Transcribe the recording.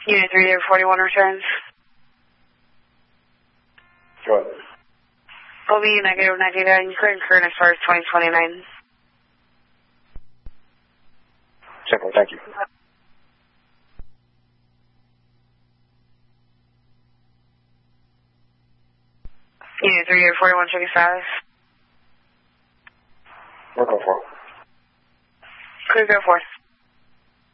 Unit 341 returns. Go ahead. OB negative 99, current as far as 2029. Simple, thank you. Unit 341 checking status. We'll go for it. Clear, go for it.